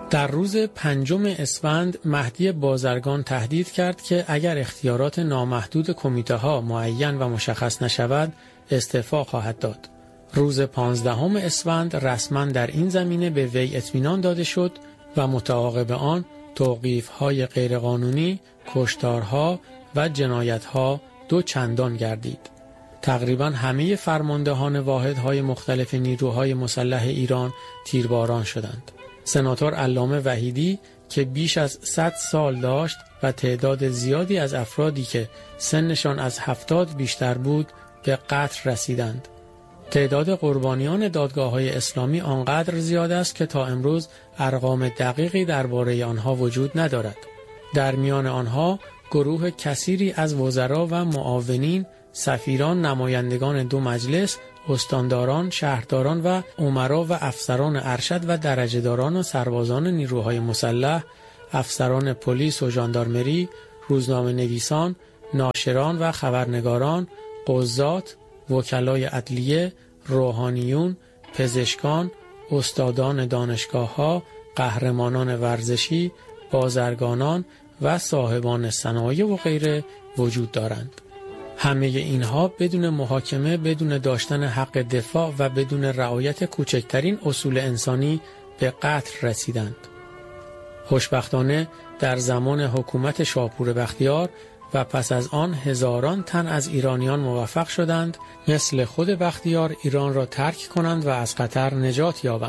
در روز 5 اسفند مهدی بازرگان تهدید کرد که اگر اختیارات نامحدود کمیته ها معین و مشخص نشود استعفا خواهد داد. روز 15 اسفند رسما در این زمینه به وی اطمینان داده شد و متعاقب آن توقیف‌های غیرقانونی، کشتارها و جنایت‌ها 2 چندان گردید. تقریباً همه فرماندهان واحدهای مختلف نیروهای مسلح ایران تیرباران شدند. سناتور علامه وحیدی که بیش از 100 سال داشت و تعداد زیادی از افرادی که سنشان از 70 بیشتر بود به قتل رسیدند. تعداد قربانیان دادگاه‌های اسلامی آنقدر زیاد است که تا امروز ارقام دقیقی درباره آنها وجود ندارد. در میان آنها گروه کثیری از وزرا و معاونین، سفیران، نمایندگان 2 مجلس، استانداران، شهرداران و امرا و افسران ارشد و درجه‌داران و سربازان نیروهای مسلح، افسران پلیس و ژاندارمری، روزنامه نویسان، ناشران و خبرنگاران، قضات، وکلای عدلیه، روحانیون، پزشکان، استادان دانشگاه‌ها، قهرمانان ورزشی، بازرگانان و صاحبان صنایع و غیره وجود دارند. همه اینها بدون محاکمه، بدون داشتن حق دفاع و بدون رعایت کوچکترین اصول انسانی به قتل رسیدند. خوشبختانه در زمان حکومت شاپور بختیار و پس از آن هزاران تن از ایرانیان موفق شدند مثل خود بختیار ایران را ترک کنند و از خطر نجات یابند.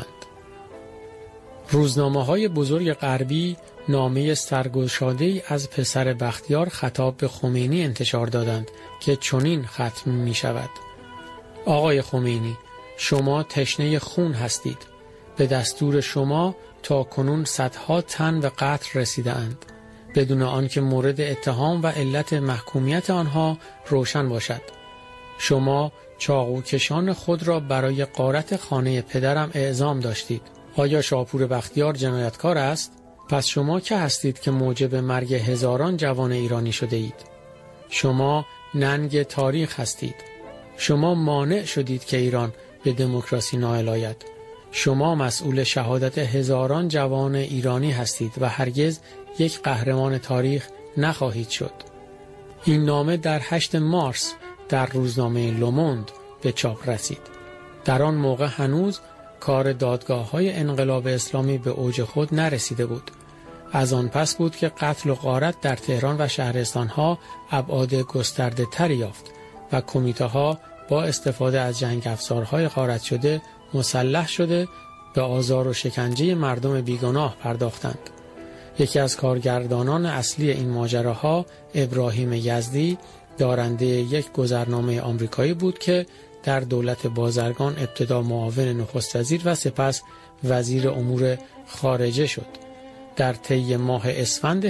روزنامه‌های بزرگ غربی نامه سرگشاده‌ای از پسر بختیار خطاب به خمینی انتشار دادند که چنین ختم می شود: آقای خمینی، شما تشنه خون هستید. به دستور شما تا کنون صدها تن به قتل رسیده اند بدون آنکه مورد اتهام و علت محکومیت آنها روشن باشد. شما چاقوکشان خود را برای غارت خانه پدرم اعزام داشتید. آیا شاپور بختیار جنایتکار است؟ پس شما که هستید که موجب مرگ هزاران جوان ایرانی شده اید؟ شما ننگ تاریخ هستید. شما مانع شدید که ایران به دموکراسی نائل آید. شما مسئول شهادت هزاران جوان ایرانی هستید و هرگز یک قهرمان تاریخ نخواهید شد. این نامه در 8 مارس در روزنامه لوموند به چاپ رسید. در آن موقع هنوز کار دادگاه‌های انقلاب اسلامی به اوج خود نرسیده بود. از آن پس بود که قتل و غارت در تهران و شهرستان‌ها ابعاد گسترده تری یافت و کمیته‌ها با استفاده از جنگ افزارهای غارت شده مسلح شده به آزار و شکنجه مردم بیگناه پرداختند. یکی از کارگردانان اصلی این ماجراها ابراهیم یزدی دارنده یک گذرنامه آمریکایی بود که در دولت بازرگان ابتدا معاون نخست وزیر و سپس وزیر امور خارجه شد. در طی ماه اسفند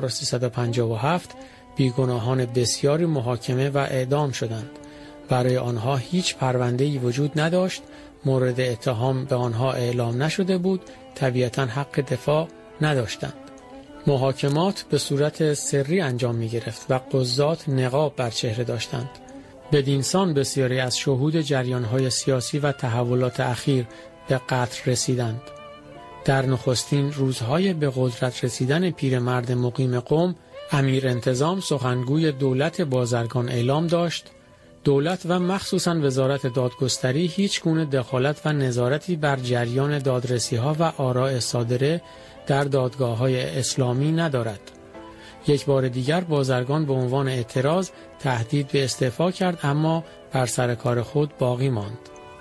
1357 بیگناهان بسیاری محاکمه و اعدام شدند. برای آنها هیچ پرونده‌ای وجود نداشت، مورد اتهام به آنها اعلام نشده بود، طبیعتاً حق دفاع نداشتند. محاکمات به صورت سری انجام می گرفت و قضات نقاب بر چهره داشتند. بدینسان بسیاری از شهود جریان‌های سیاسی و تحولات اخیر به قتل رسیدند. در نخستین روزهای به قدرت رسیدن پیرمرد مقیم قم، امیر انتظام سخنگوی دولت بازرگان اعلام داشت دولت و مخصوصاً وزارت دادگستری هیچ گونه دخالت و نظارتی بر جریان دادرسی‌ها و آراء صادره در دادگاه‌های اسلامی ندارد. یک بار دیگر بازرگان به عنوان اعتراض تهدید به استعفا کرد، اما بر سر کار خود باقی ماند.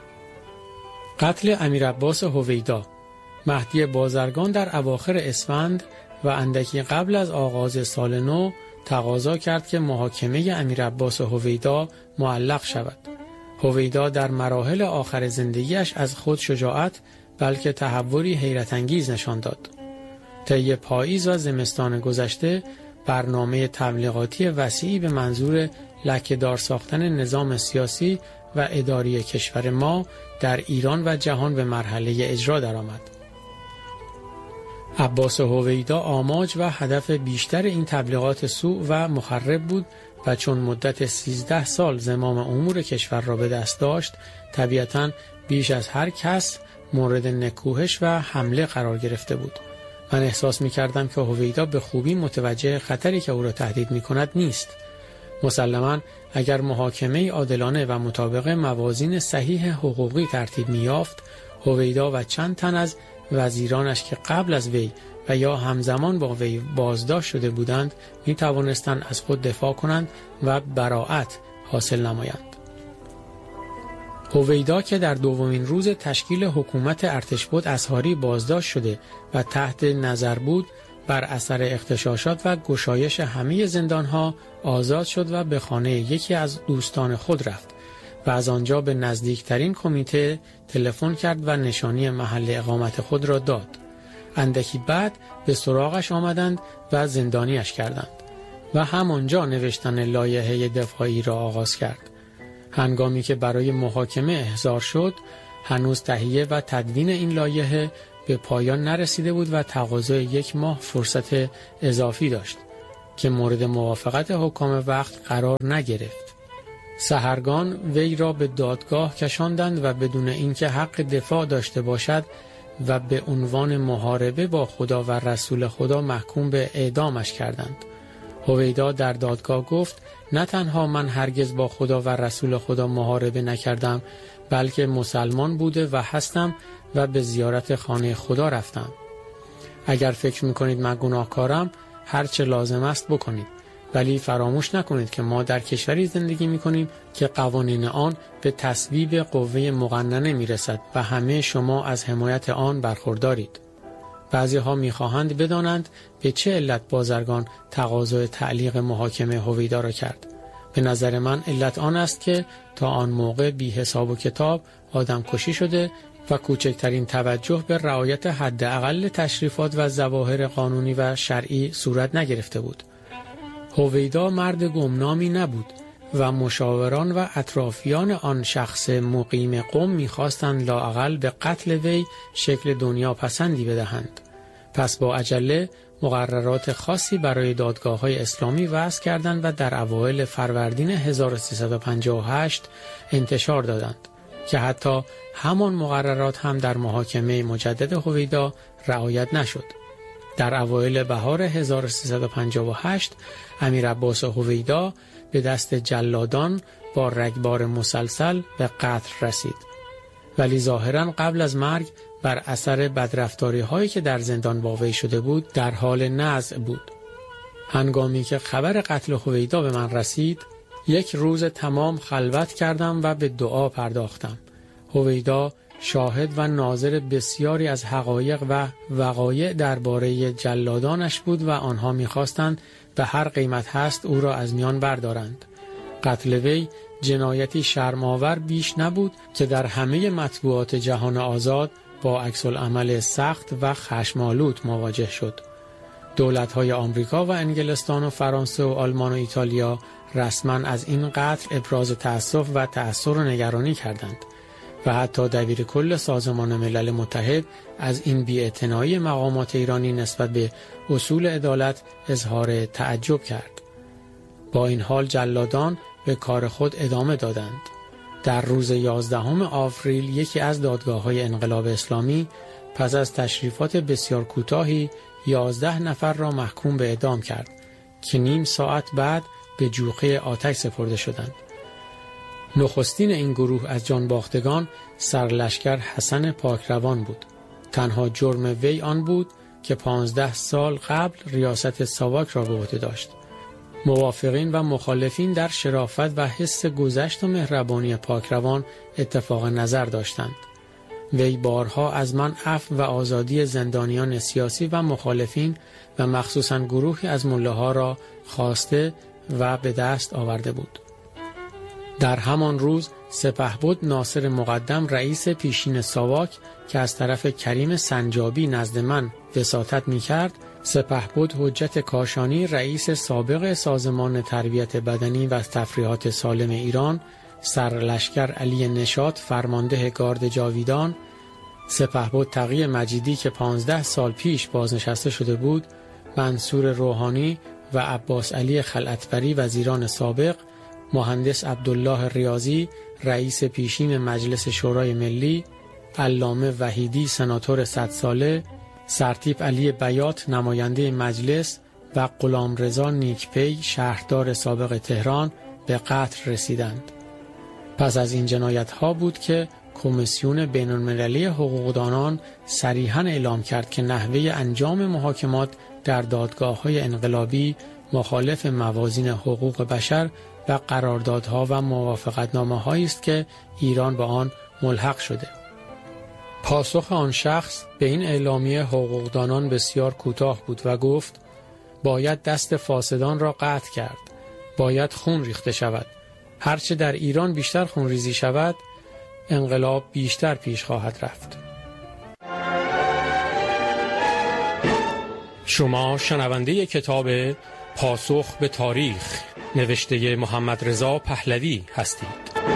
قتل امیرعباس هویدا. مهدی بازرگان در اواخر اسفند و اندکی قبل از آغاز سال نو تقاضا کرد که محاکمه امیرعباس هویدا معلق شود. هویدا در مراحل آخر زندگیش از خود شجاعت بلکه تحولی حیرت انگیز نشان داد. طی پاییز و زمستان گذشته برنامه تبلیغاتی وسیعی به منظور لکه‌دار ساختن نظام سیاسی و اداری کشور ما در ایران و جهان به مرحله اجرا درآمد. عباس هویدا آماج و هدف بیشتر این تبلیغات سوء و مخرب بود و چون مدت 13 سال زمام امور کشور را به دست داشت، طبیعتاً بیش از هر کس مورد نکوهش و حمله قرار گرفته بود. من احساس می کردم که هویدا به خوبی متوجه خطری که او را تهدید می کند نیست. مسلماً اگر محاکمه عادلانه و مطابق موازین صحیح حقوقی ترتیب می یافت، هویدا و چند تن از وزیرانش که قبل از وی و یا همزمان با وی بازداشت شده بودند می توانستند از خود دفاع کنند و براءت حاصل نمایند. هویدا که در دومین روز تشکیل حکومت ارتشبد اصحاری بازداشت شده و تحت نظر بود، بر اثر اغتشاشات و گشایش همه زندانها آزاد شد و به خانه یکی از دوستان خود رفت و از آنجا به نزدیکترین کمیته تلفن کرد و نشانی محل اقامت خود را داد. اندکی بعد به سراغش آمدند و زندانیش کردند و همانجا نوشتن لایحه دفاعی را آغاز کرد. هنگامی که برای محاکمه احضار شد، هنوز تهیه و تدوین این لایحه به پایان نرسیده بود و تقاضای 1 ماه فرصت اضافی داشت که مورد موافقت حکام وقت قرار نگرفت. سحرگان وی را به دادگاه کشاندند و بدون اینکه حق دفاع داشته باشد و به عنوان محاربه با خدا و رسول خدا محکوم به اعدامش کردند. هویدا در دادگاه گفت: نه تنها من هرگز با خدا و رسول خدا محاربه نکردم، بلکه مسلمان بوده و هستم و به زیارت خانه خدا رفتم. اگر فکر میکنید من گناهکارم، هر چه لازم است بکنید، ولی فراموش نکنید که ما در کشوری زندگی میکنیم که قوانین آن به تصویب قوه مقننه میرسد و همه شما از حمایت آن برخوردارید. بعضی ها میخواهند بدانند به چه علت بازرگان تقاضای تعلیق محاکمه هویدا را کرد. به نظر من علت آن است که تا آن موقع بی حساب و کتاب آدم کشی شده و کوچکترین توجه به رعایت حداقل تشریفات و ظواهر قانونی و شرعی صورت نگرفته بود. هویدا مرد گمنامی نبود و مشاوران و اطرافیان آن شخص مقیم قم می‌خواستند لااقل به قتل وی شکل دنیا پسندی بدهند. پس با عجله مقررات خاصی برای دادگاه‌های اسلامی وضع کردند و در اوایل فروردین 1358 انتشار دادند که حتی همان مقررات هم در محاکمه مجدد هویدا رعایت نشد. در اوایل بهار 1358 امیر عباس هویدا به دست جلادان با رگبار مسلسل به قتل رسید، ولی ظاهراً قبل از مرگ بر اثر بدرفتاری هایی که در زندان با وی شده بود در حال نزع بود. هنگامی که خبر قتل هویدا به من رسید، 1 روز تمام خلوت کردم و به دعا پرداختم. هویدا شاهد و ناظر بسیاری از حقایق و وقایع درباره جلادانش بود و آنها می‌خواستند به هر قیمت هست او را از میان بردارند. قتل وی جنایتی شرم‌آور بیش نبود که در همه مطبوعات جهان آزاد با عکس‌العمل سخت و خشم‌آلود مواجه شد. دولت‌های آمریکا و انگلستان و فرانسه و آلمان و ایتالیا رسما از این قتل ابراز تأسف و تأثر و نگرانی کردند و حتی دبیر کل سازمان ملل متحد از این بی‌اعتنایی مقامات ایرانی نسبت به اصول عدالت اظهار تعجب کرد. با این حال جلادان به کار خود ادامه دادند. در روز 11 آوریل یکی از دادگاه‌های انقلاب اسلامی پس از تشریفات بسیار کوتاهی 11 نفر را محکوم به اعدام کرد که نیم ساعت بعد به جوقه آتش سپرده شدند. نخستین این گروه از جانباختگان سرلشکر حسن پاکروان بود. تنها جرم وی آن بود که 15 سال قبل ریاست ساواک را به عهده داشت. موافقین و مخالفین در شرافت و حس گذشت و مهربانی پاکروان اتفاق نظر داشتند. وی بارها از من عفو و آزادی زندانیان سیاسی و مخالفین و مخصوصاً گروهی از مله‌ها را خواسته و به دست آورده بود. در همان روز سپهبد ناصر مقدم رئیس پیشین ساواک که از طرف کریم سنجابی نزد من وساطت می‌کرد، سپهبد حجت کاشانی رئیس سابق سازمان تربیت بدنی و تفریحات سالم ایران، سرلشکر علی نشاط فرمانده گارد جاویدان، سپهبد تقی مجیدی که 15 سال پیش بازنشسته شده بود، منصور روحانی و عباس علی خلعتبری وزیران سابق، مهندس عبدالله ریاضی رئیس پیشین مجلس شورای ملی، علامه وحیدی سناتور 100 ساله، سرتیپ علی بیات نماینده مجلس و غلامرضا نیکپی شهردار سابق تهران به قتل رسیدند. پس از این جنایت‌ها بود که کمیسیون بین‌المللی حقوقدانان صریحاً اعلام کرد که نحوه انجام محاکمات در دادگاه‌های انقلابی مخالف موازین حقوق بشر و قراردادها و موافقتنامه‌هایی است که ایران با آن ملحق شده. پاسخ آن شخص به این اعلامیه حقوقدانان بسیار کوتاه بود و گفت باید دست فاسدان را قطع کرد. باید خون ریخته شود. هرچه در ایران بیشتر خون ریزی شود، انقلاب بیشتر پیش خواهد رفت. شما شنونده کتاب پاسخ به تاریخ نوشته محمد رضا پهلوی هستید.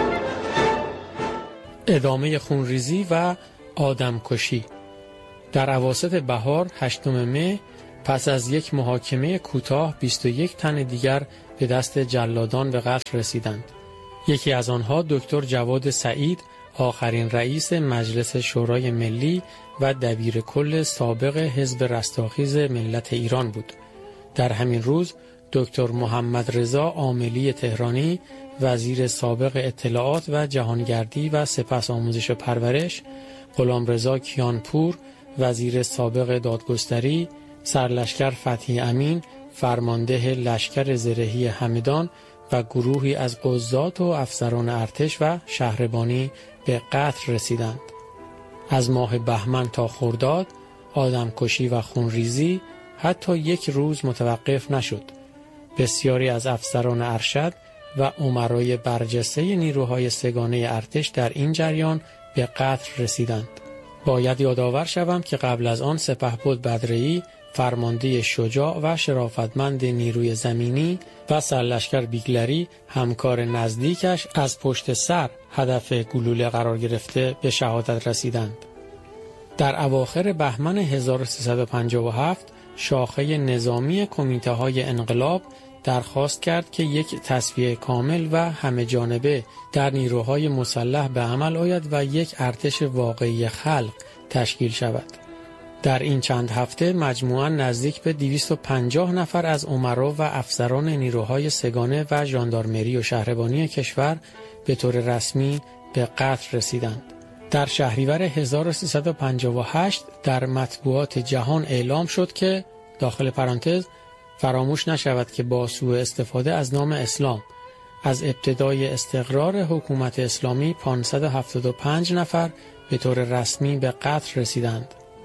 ادامه خونریزی و آدمکشی. در اواسط بهار 8 مه پس از یک محاکمه کوتاه 21 تن دیگر به دست جلادان به قتل رسیدند. یکی از آنها دکتر جواد سعید، آخرین رئیس مجلس شورای ملی و دبیر کل سابق حزب رستاخیز ملت ایران بود. در همین روز دکتر محمد رضا عاملی تهرانی، وزیر سابق اطلاعات و جهانگردی و سپس آموزش و پرورش، غلامرضا کیانپور، وزیر سابق دادگستری، سرلشکر فتحی امین، فرمانده لشکر زرهی همدان و گروهی از قضات و افسران ارتش و شهربانی به قتل رسیدند. از ماه بهمن تا خرداد آدمکشی و خونریزی حتی یک روز متوقف نشد. بسیاری از افسران ارشد و امرای برجسته نیروهای سگانه ارتش در این جریان به قتل رسیدند. باید یادآور شوم که قبل از آن سپهبد بدرعی، فرمانده شجاع و شرافتمند نیروی زمینی، و سرلشکر بیگلری، همکار نزدیکش، از پشت سر هدف گلوله قرار گرفته به شهادت رسیدند. در اواخر بهمن 1357 شاخه نظامی کمیته های انقلاب درخواست کرد که یک تصفیه کامل و همه جانبه در نیروهای مسلح به عمل آید و یک ارتش واقعی خلق تشکیل شود. در این چند هفته مجموعاً نزدیک به 250 نفر از امرا و افسران نیروهای سگانه و ژاندارمری و شهربانی کشور به طور رسمی به قتل رسیدند. در شهریور 1358 در مطبوعات جهان اعلام شد که داخل پرانتز فراموش نشود که با سوء استفاده از نام اسلام از ابتدای استقرار حکومت اسلامی 575 نفر به طور رسمی به قتل رسیدند.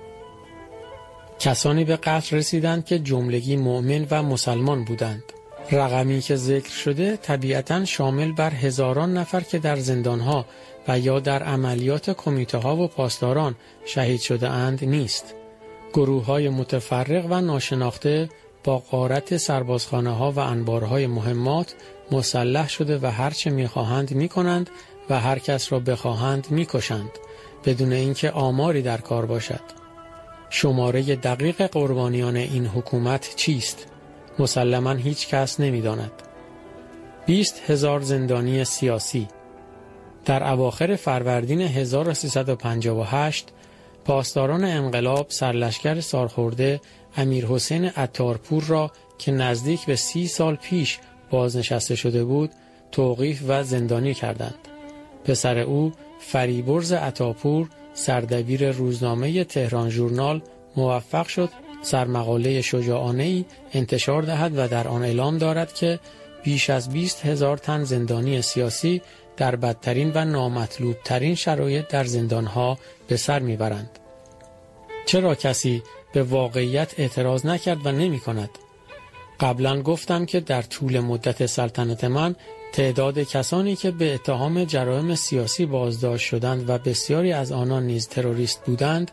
کسانی به قتل رسیدند که جملگی مؤمن و مسلمان بودند. رقمی که ذکر شده طبیعتاً شامل بر هزاران نفر که در زندانها و یا در عملیات کمیته ها و پاسداران شهید شده اند نیست. گروه های متفرق و ناشناخته با غارت سربازخانه ها و انبارهای مهمات مسلح شده و هرچه میخواهند میکنند و هر کس را بخواهند میکشند بدون اینکه آماری در کار باشد. شماره دقیق قربانیان این حکومت چیست؟ مسلماً هیچ کس نمیداند. 20,000 زندانی سیاسی. در اواخر فروردین 1358 پاسداران انقلاب سرلشکر سالخورده امیرحسین عطارپور را که نزدیک به 30 سال پیش بازنشسته شده بود توقیف و زندانی کردند. پسر او فریبرز عطارپور سردبیر روزنامه تهران ژورنال موفق شد سرمقاله شجاعانه‌ای انتشار دهد و در آن اعلام دارد که بیش از 20,000 تن زندانی سیاسی در بدترین و نامطلوب ترین شرایط در زندانها به سر میبرند. چرا کسی به واقعیت اعتراض نکرد و نمی کند؟ قبلا گفتم که در طول مدت سلطنت من تعداد کسانی که به اتهام جرایم سیاسی بازداشت شدند و بسیاری از آنان نیز تروریست بودند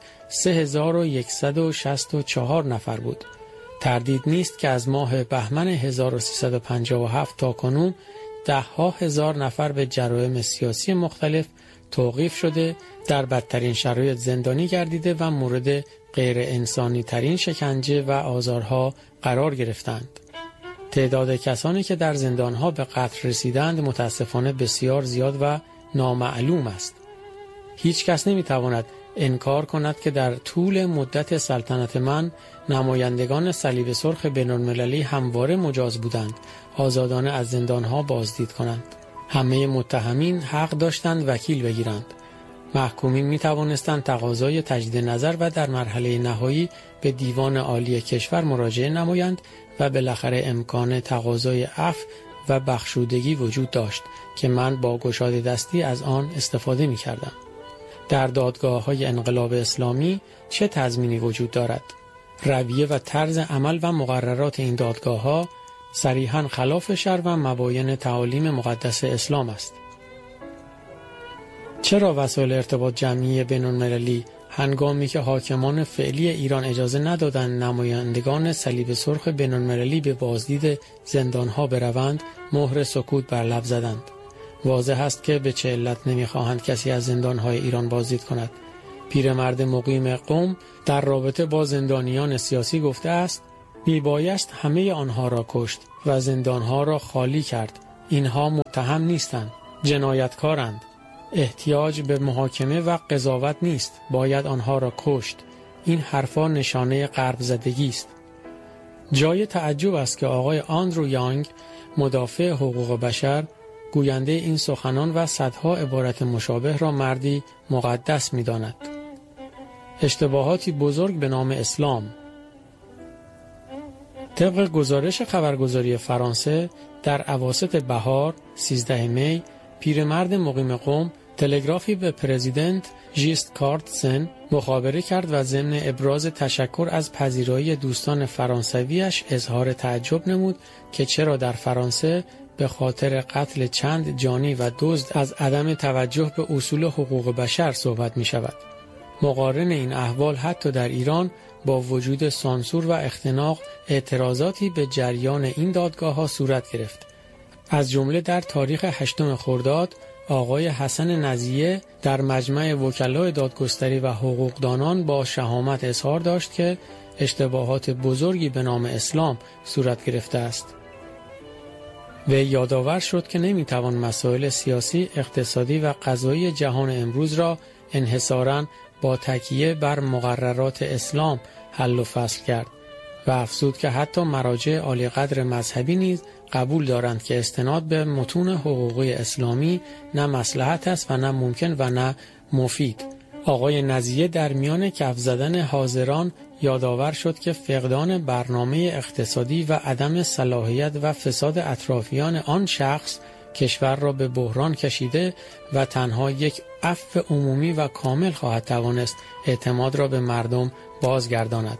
3164 نفر بود. تردید نیست که از ماه بهمن 1357 تا کنون 10,000 نفر به جرایم سیاسی مختلف توقیف شده، در بدترین شرایط زندانی گردیده و مورد غیر انسانی ترین شکنجه و آزارها قرار گرفتند. تعداد کسانی که در زندانها به قتل رسیدند متاسفانه بسیار زیاد و نامعلوم است. هیچ کس نمیتواند انکار کند که در طول مدت سلطنت من نمایندگان صلیب سرخ بین‌المللی همواره مجاز بودند آزادانه از زندانها بازدید کنند. همه متهمین حق داشتند وکیل بگیرند. محکومین می توانستند تقاضای تجدید نظر و در مرحله نهایی به دیوان عالی کشور مراجعه نمایند و بالاخره امکان تقاضای عفو و بخشودگی وجود داشت که من با گشاده دستی از آن استفاده می کردم. در دادگاه‌های انقلاب اسلامی چه تضمینی وجود دارد؟ رویه و طرز عمل و مقررات این دادگاه‌ها صریحاً خلاف شرع و مباین تعالیم مقدس اسلام است. چرا وسایل ارتباط جمعی بین‌المللی هنگامی که حاکمان فعلی ایران اجازه ندادند نمایندگان صلیب سرخ بین‌المللی به بازدید زندانها بروند، مهر سکوت بر لب زدند؟ واضح است که به چه علت نمیخواهند کسی از زندانهای ایران بازدید کند. پیرمرد مقیم قم در رابطه با زندانیان سیاسی گفته است: میبایست همه آنها را کشت و زندانها را خالی کرد. اینها متهم نیستند، جنایتکارند. احتیاج به محاکمه و قضاوت نیست، باید آنها را کشت. این حرفا نشانه غرب زدگی است. جای تعجب است که آقای آندرو یانگ، مدافع حقوق بشر، گوینده این سخنان و صدها عبارت مشابه را مردی مقدس می‌داند. اشتباهاتی بزرگ به نام اسلام. طبق گزارش خبرگزاری فرانسه در اواسط بهار 13 می پیرمرد مقیم قم تلگرافی به پرزیدنت ژیست کارتسن مخابره کرد و ضمن ابراز تشکر از پذیرایی دوستان فرانسویش اظهار تعجب نمود که چرا در فرانسه به خاطر قتل چند جانی و دزد از عدم توجه به اصول حقوق بشر صحبت می شود. مقارن این احوال حتی در ایران با وجود سانسور و اختناق اعتراضاتی به جریان این دادگاه‌ها صورت گرفت. از جمله در تاریخ 8 خرداد آقای حسن نزیه در مجمع وکلای دادگستری و حقوقدانان با شهامت اظهار داشت که اشتباهات بزرگی به نام اسلام صورت گرفته است. وی یادآور شد که نمیتوان مسائل سیاسی، اقتصادی و قضایی جهان امروز را انحصاراً با تکیه بر مقررات اسلام حل و فصل کرد و افزود که حتی مراجع عالی قدر مذهبی نیز قبول دارند که استناد به متون حقوقی اسلامی نه مصلحت است و نه ممکن و نه مفید. آقای نزیه در میان کف زدن حاضران یادآور شد که فقدان برنامه اقتصادی و عدم صلاحیت و فساد اطرافیان آن شخص کشور را به بحران کشیده و تنها یک عفو عمومی و کامل خواهد توانست اعتماد را به مردم بازگرداند.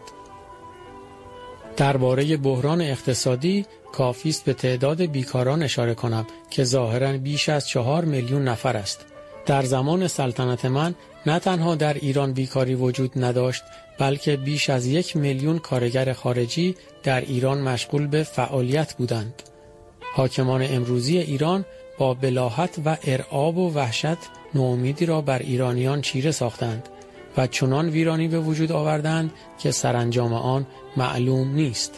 درباره بحران اقتصادی کافی است به تعداد بیکاران اشاره کنم که ظاهراً بیش از 4 میلیون نفر است. در زمان سلطنت من نه تنها در ایران بیکاری وجود نداشت، بلکه بیش از 1 میلیون کارگر خارجی در ایران مشغول به فعالیت بودند. حاکمان امروزی ایران با بلاهت و ارعاب و وحشت نومیدی را بر ایرانیان چیره ساختند و چنان ویرانی به وجود آوردند که سرانجام آن معلوم نیست.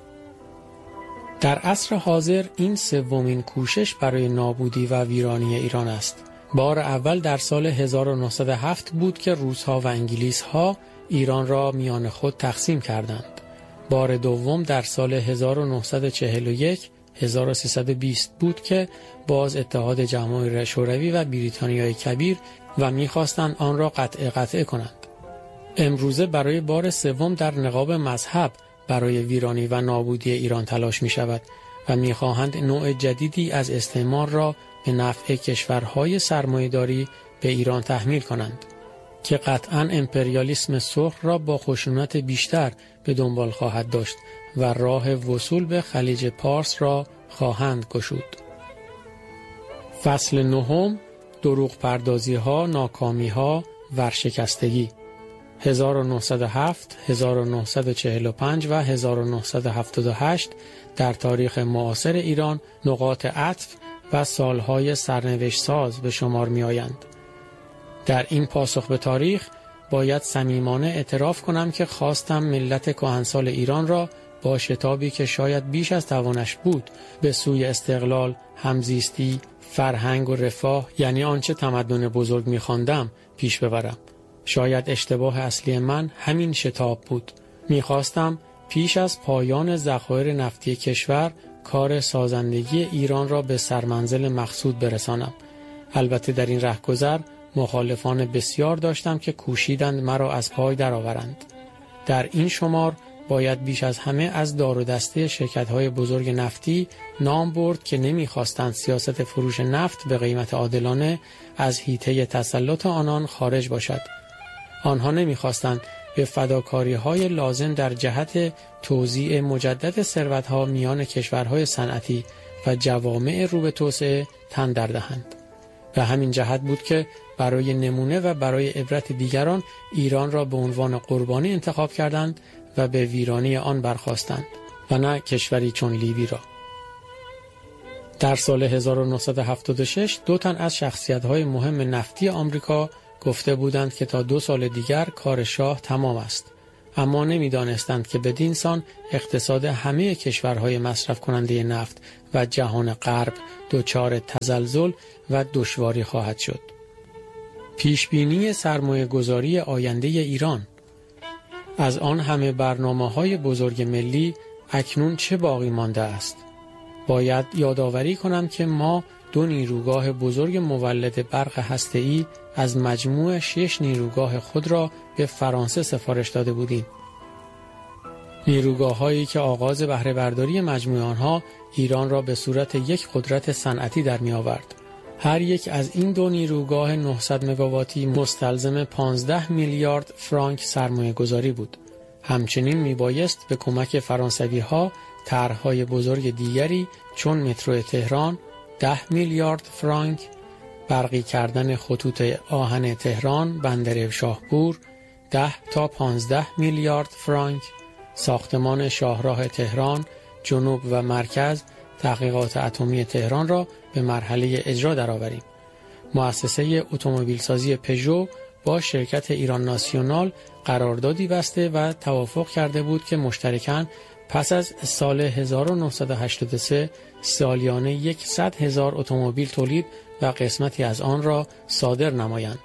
در عصر حاضر این سومین کوشش برای نابودی و ویرانی ایران است. بار اول در سال 1907 بود که روس‌ها و انگلیس‌ها ایران را میان خود تقسیم کردند. بار دوم در سال 1941 1320 بود که باز اتحاد جماهیر شوروی و بریتانیای کبیر و می‌خواستند آن را قطع کنند. امروزه برای بار سوم در نقاب مذهب برای ویرانی و نابودی ایران تلاش می‌شود و می‌خواهند نوع جدیدی از استعمار را به نفع کشورهای سرمایه‌داری به ایران تحمیل کنند که قطعاً امپریالیسم سرخ را با خشونت بیشتر به دنبال خواهد داشت و راه وصول به خلیج پارس را خواهند گشود. فصل 9 دروغ پردازی ها، ناکامی ها، ورشکستگی 1907 1945 و 1978 در تاریخ معاصر ایران نقاط عطف و سالهای سرنوشت ساز به شمار می آیند. در این پاسخ به تاریخ باید صمیمانه اعتراف کنم که خواستم ملت کهنسال ایران را با شتابی که شاید بیش از توانش بود به سوی استقلال، همزیستی، فرهنگ و رفاه، یعنی آنچه تمدن بزرگ می‌خواندم، پیش ببرم. شاید اشتباه اصلی من همین شتاب بود. میخواستم پیش از پایان ذخایر نفتی کشور کار سازندگی ایران را به سرمنزل مقصود برسانم. البته در این رهگذر مخالفان بسیار داشتم که کوشیدند مرا از پای درآورند. در این شمار باید بیش از همه از دار و دسته شرکت‌های بزرگ نفتی نام برد که نمی‌خواستند سیاست فروش نفت به قیمت عادلانه از حیطه تسلط آنان خارج باشد. آنها نمی‌خواستند به فداکاری‌های لازم در جهت توزیع مجدد ثروت‌ها میان کشورهای صنعتی و جوامع رو به توسعه تن در دهند. به همین جهت بود که برای نمونه و برای عبرت دیگران ایران را به عنوان قربانی انتخاب کردند و به ویرانی آن برخاستند و نه کشوری چون لیبی را. در سال 1976 دو تن از شخصیت‌های مهم نفتی آمریکا گفته بودند که تا 2 سال دیگر کار شاه تمام است، اما نمی‌دانستند که بدین سان اقتصاد همه کشورهای مصرف کننده نفت و جهان غرب دچار تزلزل و دشواری خواهد شد. پیشبینی سرمایه‌گذاری آینده ایران. از آن همه برنامه‌های بزرگ ملی اکنون چه باقی مانده است؟ باید یادآوری کنم که ما 2 نیروگاه بزرگ مولد برق هسته‌ای از مجموع 6 نیروگاه خود را به فرانسه سفارش داده بودیم. نیروگاه‌هایی که آغاز بهره برداری مجموع آنها ایران را به صورت یک قدرت صنعتی در می آورد. هر یک از این 2 نیروگاه 900 مگاواتی مستلزم 15 میلیارد فرانک سرمایه گذاری بود. همچنین می بایست به کمک فرانسوی ها طرح‌های بزرگ دیگری چون مترو تهران 10 میلیارد فرانک، برقی کردن خطوط آهن تهران بندر شاهپور 10 تا 15 میلیارد فرانک، ساختمان شاهراه تهران جنوب و مرکز تحقیقات اتمی تهران را به مرحله اجرا درآوریم. مؤسسه اتومبیلسازی پژو با شرکت ایران ناسیونال قراردادی بسته و توافق کرده بود که مشترکاً پس از سال 1983 سالیانه 100,000 اتومبیل تولید و قسمتی از آن را صادر نمایند.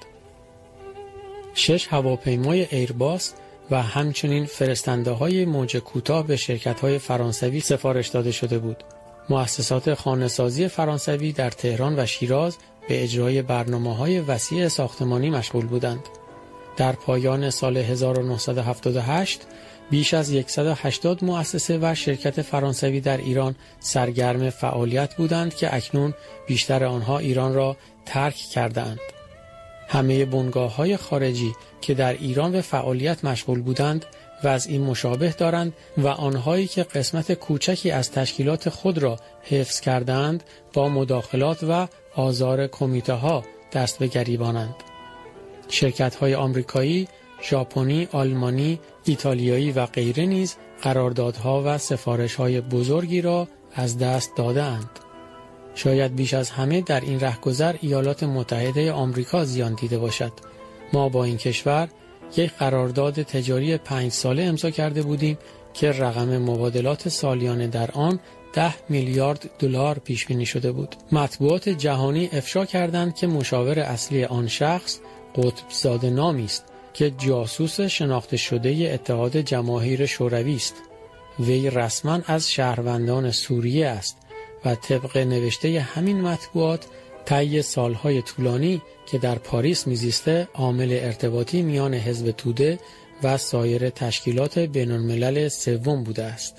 6 هواپیمای ایرباس و همچنین فرستنده‌های موج کوتاه به شرکت‌های فرانسوی سفارش داده شده بود. مؤسسات خانه‌سازی فرانسوی در تهران و شیراز به اجرای برنامه‌های وسیع ساختمانی مشغول بودند. در پایان سال 1978 بیش از 180 مؤسسه و شرکت فرانسوی در ایران سرگرم فعالیت بودند که اکنون بیشتر آنها ایران را ترک کردند. همه بنگاه‌های خارجی که در ایران به فعالیت مشغول بودند وضعی مشابه دارند و آنهایی که قسمت کوچکی از تشکیلات خود را حفظ کردند با مداخلات و آزار کمیته‌ها دست به گریبانند. شرکت‌های آمریکایی، ژاپنی، آلمانی، ایتالیایی و غیره نیز قراردادها و سفارش‌های بزرگی را از دست داده‌اند. شاید بیش از همه در این رهگذر ایالات متحده آمریکا زیان دیده باشد. ما با این کشور یک قرارداد تجاری 5 ساله امضا کرده بودیم که رقم مبادلات سالیانه در آن 10 میلیارد دلار پیش بینی شده بود. مطبوعات جهانی افشا کردند که مشاور اصلی آن شخص قطبزاده نامی است که جاسوس شناخته شده اتحاد جماهیر شوروی است. وی رسما از شهروندان سوریه است و طبق نوشته همین مطبوعات طی سالهای طولانی که در پاریس میزیسته عامل ارتباطی میان حزب توده و سایر تشکیلات بین‌الملل سوم بوده است.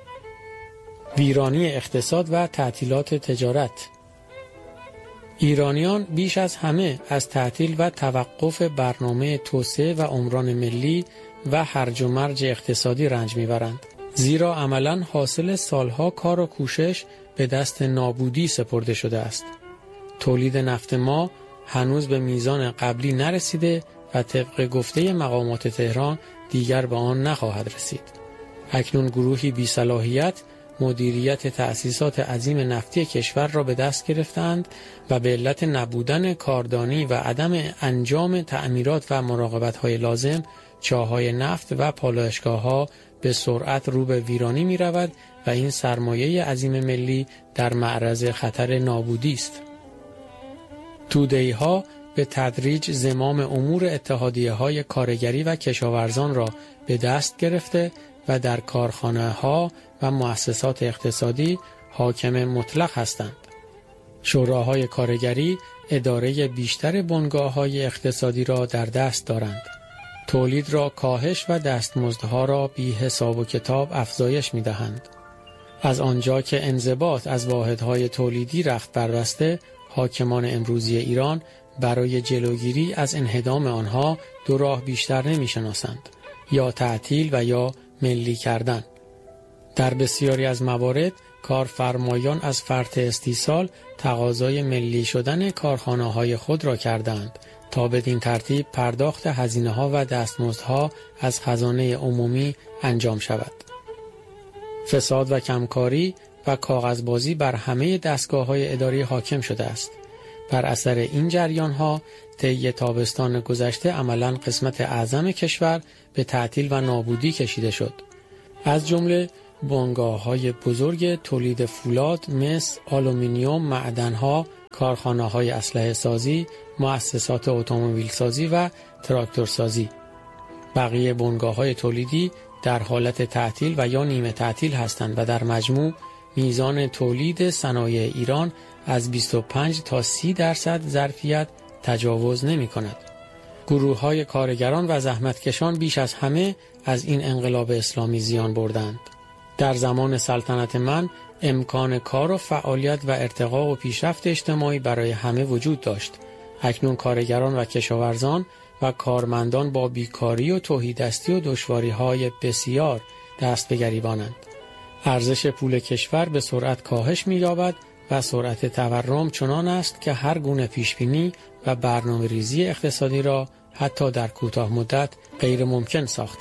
ویرانی اقتصاد و تعطیلات تجارت. ایرانیان بیش از همه از تعطیل و توقف برنامه توسعه و عمران ملی و هرج و مرج اقتصادی رنج میبرند، زیرا عملاً حاصل سالها کار و کوشش به دست نابودی سپرده شده است. تولید نفت ما هنوز به میزان قبلی نرسیده و طبق گفته مقامات تهران دیگر به آن نخواهد رسید. اکنون گروهی بی‌صلاحیت مدیریت تأسیسات عظیم نفتی کشور را به دست گرفتند و به علت نبودن کاردانی و عدم انجام تعمیرات و مراقبت‌های لازم چاه‌های نفت و پالایشگاه‌ها به سرعت رو به ویرانی می‌رود و این سرمایه عظیم ملی در معرض خطر نابودی است. توده‌ای‌ها به تدریج زمام امور اتحادیه‌های کارگری و کشاورزان را به دست گرفته و در کارخانه‌ها و مؤسسات اقتصادی حاکم مطلق هستند. شوراهای کارگری اداره بیشتر بنگاه‌های اقتصادی را در دست دارند. تولید را کاهش و دستمزدها را بی حساب و کتاب افزایش می‌دهند. از آنجا که انضباط از واحدهای تولیدی رخت بربسته، حاکمان امروزی ایران برای جلوگیری از انهدام آنها دو راه بیشتر نمی‌شناسند: یا تعطیل و یا ملی کردن. در بسیاری از موارد کارفرمایان از فرط استیصال تقاضای ملی شدن کارخانه‌های خود را کردند تا بدین ترتیب پرداخت هزینه‌ها و دستمزدها از خزانه عمومی انجام شود. فساد و کمکاری و کاغذبازی بر همه دستگاه‌های اداری حاکم شده است. بر اثر این جریان‌ها طی تابستان گذشته عملاً قسمت اعظم کشور به تعطیل و نابودی کشیده شد. از جمله بنگاه‌های بزرگ تولید فولاد، مس، آلومینیوم، معدن‌ها، کارخانه‌های اسلحه سازی، مؤسسات اتومبیل سازی و تراکتور سازی. بقیه بنگاه‌های تولیدی در حالت تعطیل و یا نیمه تعطیل هستند و در مجموع میزان تولید صنایع ایران از 25 تا 30% ظرفیت تجاوز نمی‌کند. گروه‌های کارگران و زحمتکشان بیش از همه از این انقلاب اسلامی زیان بردند. در زمان سلطنت من امکان کار و فعالیت و ارتقا و پیشرفت اجتماعی برای همه وجود داشت. اکنون کارگران و کشاورزان و کارمندان با بیکاری و تهیدستی و دشواری‌های بسیار دست به گریبانند. ارزش پول کشور به سرعت کاهش می‌یابد و سرعت تورم چنان است که هر گونه پیشبینی و برنامه‌ریزی اقتصادی را حتی در کوتاه مدت غیر ممکن ساخته.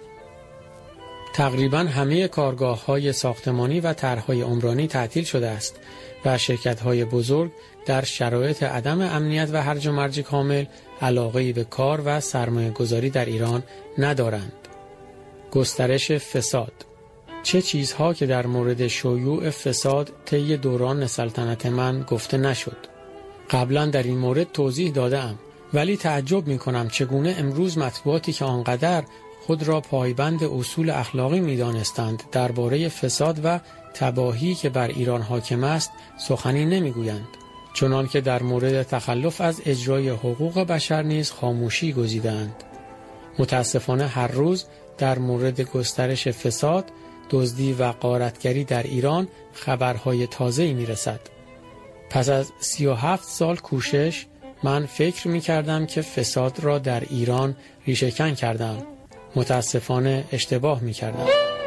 تقریباً همه کارگاه‌های ساختمانی و طرح‌های عمرانی تعطیل شده است و شرکت‌های بزرگ در شرایط عدم امنیت و هرج و مرج کامل علاقه‌ای به کار و سرمایه‌گذاری در ایران ندارند. گسترش فساد. چه چیزها که در مورد شیوع فساد طی دوران سلطنت من گفته نشد. قبلا در این مورد توضیح دادم، ولی تعجب می‌کنم چگونه امروز مطبوعاتی که آنقدر خود را پایبند اصول اخلاقی می‌دانستند درباره فساد و تباهی که بر ایران حاکم است سخنی نمی‌گویند، چنان که در مورد تخلف از اجرای حقوق بشر نیز خاموشی گزیدند. متاسفانه هر روز در مورد گسترش فساد، دزدی و غارتگری در ایران خبرهای تازه‌ای می‌رسد. پس از 37 سال کوشش من فکر می‌کردم که فساد را در ایران ریشه‌کن کردم. متاسفانه اشتباه می‌کردم.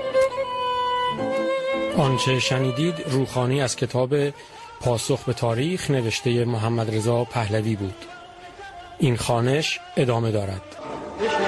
آنچه شنیدید روخانی از کتاب پاسخ به تاریخ نوشته محمد رضا پهلوی بود. این خوانش ادامه دارد.